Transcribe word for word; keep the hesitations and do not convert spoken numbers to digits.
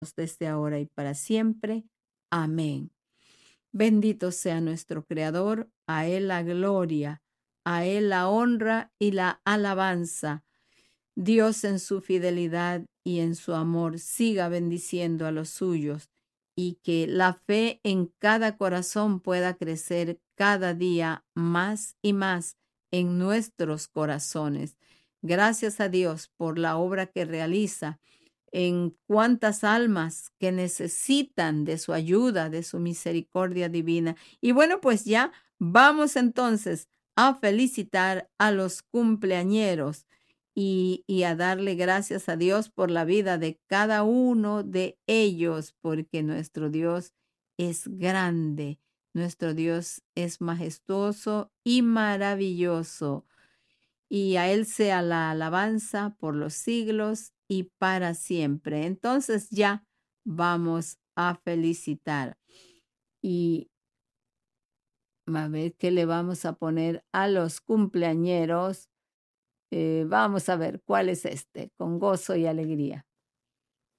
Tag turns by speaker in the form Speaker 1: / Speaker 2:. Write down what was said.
Speaker 1: desde ahora y para siempre. Amén. Bendito sea nuestro Creador, a Él la gloria, a Él la honra y la alabanza. Dios en su fidelidad y en su amor siga bendiciendo a los suyos y que la fe en cada corazón pueda crecer cada día más y más en nuestros corazones. Gracias a Dios por la obra que realiza en cuántas almas que necesitan de su ayuda, de su misericordia divina. Y bueno, pues ya vamos entonces a felicitar a los cumpleañeros y, y a darle gracias a Dios por la vida de cada uno de ellos, porque nuestro Dios es grande, nuestro Dios es majestuoso y maravilloso y a Él sea la alabanza por los siglos y para siempre. Entonces ya vamos a felicitar. Y a ver qué le vamos a poner a los cumpleañeros. Eh, vamos a ver cuál es este, con gozo y alegría.